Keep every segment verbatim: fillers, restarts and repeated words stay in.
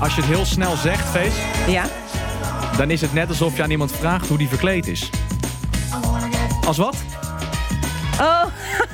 Als je het heel snel zegt, Fees, Ja? dan is het net alsof je aan iemand vraagt hoe die verkleed is. Als wat? Oh,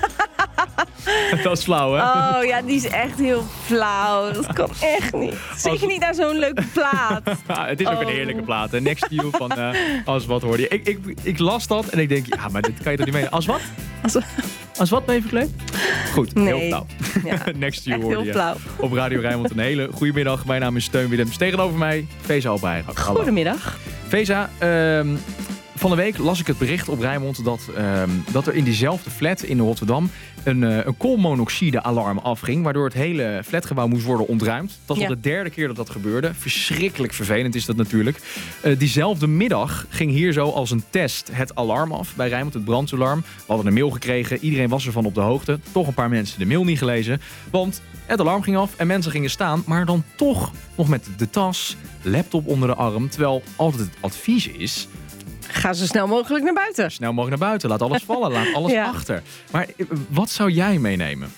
Dat is flauw, hè? oh, ja, die is echt heel flauw. Dat kan echt niet. Zeker niet naar zo'n leuke plaat. Het is ook Oh. een heerlijke plaat. Hè? Next to You van uh, Als wat hoorde je. Ik, ik, ik las dat en ik denk, ja, maar dit kan je toch niet meenemen. Als wat? Als- Als wat ben je verkleed? Goed, heel Nee. flauw. Ja, Next to You echt hoorde heel je. flauw. Op Radio Rijnmond een hele goede middag. Mijn naam is Steun Willems. Tegenover mij, Feza Albayrak. Hallo. Goedemiddag. Feza, ehm, van de week las ik het bericht op Rijnmond dat, ehm, dat er in diezelfde flat in Rotterdam een, uh, een koolmonoxide-alarm afging, waardoor het hele flatgebouw moest worden ontruimd. Dat was Ja. al de derde keer dat dat gebeurde. Verschrikkelijk vervelend is dat natuurlijk. Uh, diezelfde middag ging hier zo als een test het alarm af bij Rijnmond, het brandalarm. We hadden een mail gekregen, iedereen was ervan op de hoogte. Toch een paar mensen de mail niet gelezen, want het alarm ging af en mensen gingen staan, maar dan toch nog met de tas, laptop onder de arm, terwijl altijd het advies is: Ga zo snel mogelijk naar buiten. snel mogelijk naar buiten. Laat alles vallen. Laat alles Ja. achter. Maar eh, wat zou jij meenemen?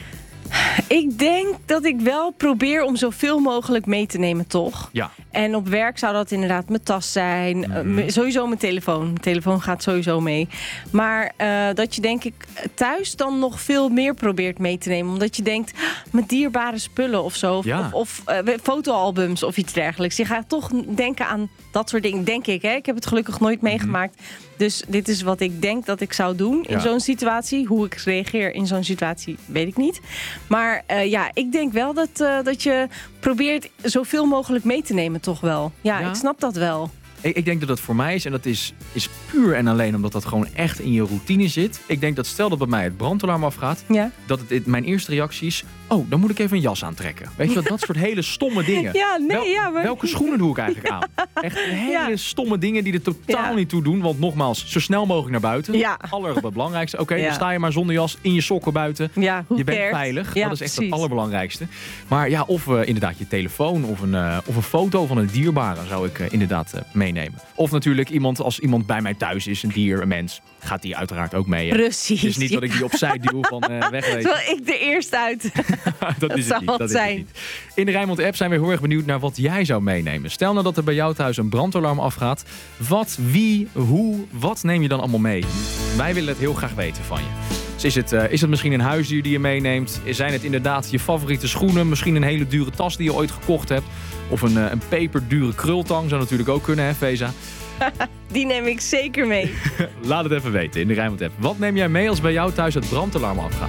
Ik denk dat ik wel probeer om zoveel mogelijk mee te nemen, toch? Ja. En op werk zou dat inderdaad mijn tas zijn. Mhm. Uh, m- sowieso mijn telefoon. Mijn telefoon gaat sowieso mee. Maar uh, dat je denk ik thuis dan nog veel meer probeert mee te nemen. Omdat je denkt, "Ah, mijn dierbare spullen of zo. Of, Ja. of, of uh, fotoalbums of iets dergelijks. Je gaat toch denken aan dat soort dingen, denk ik. Hè? Ik heb het gelukkig nooit meegemaakt. Dus dit is wat ik denk dat ik zou doen in Ja. zo'n situatie. Hoe ik reageer in zo'n situatie, weet ik niet. Maar uh, ja, ik denk wel dat, uh, dat je probeert zoveel mogelijk mee te nemen, toch wel. Ja, Ja? ik snap dat wel. Ik, ik denk dat dat voor mij is, en dat is, is puur en alleen omdat dat gewoon echt in je routine zit. Ik denk dat stel dat bij mij het brandalarm afgaat, Ja, dat het, mijn eerste reactie is: oh, dan moet ik even een jas aantrekken. Weet je wel, dat soort hele stomme dingen. ja nee, Wel- ja, maar... Welke schoenen doe ik eigenlijk aan? Echt hele Ja. stomme dingen die er totaal Ja. niet toe doen. Want nogmaals, zo snel mogelijk naar buiten. Ja. Allerbelangrijkste. Oké, Ja. dan sta je maar zonder jas in je sokken buiten. Ja, who Je bent cares? veilig. Ja, dat is echt precies. het allerbelangrijkste. Maar ja, of uh, inderdaad je telefoon of een, uh, of een foto van een dierbare zou ik uh, inderdaad uh, meenemen. Of natuurlijk iemand, als iemand bij mij thuis is, een dier, een mens, gaat die uiteraard ook mee. Hè? Precies. Het is niet dat ik die opzij duw van uh, wegwezen. Terwijl ik er eerst uit. dat is zou het niet. wat Dat is zijn. het niet. In de Rijnmond app zijn we heel erg benieuwd naar wat jij zou meenemen. Stel nou dat er bij jou thuis een brandalarm afgaat. Wat, wie, hoe, wat neem je dan allemaal mee? Wij willen het heel graag weten van je. Dus is het, uh, is het misschien een huisdier die je meeneemt? Zijn het inderdaad je favoriete schoenen? Misschien een hele dure tas die je ooit gekocht hebt? Of een, uh, een peperdure krultang zou natuurlijk ook kunnen, hè, Feza? Die neem ik zeker mee. Laat het even weten in de Rijnmond app. Wat neem jij mee als bij jou thuis het brandalarm afgaat?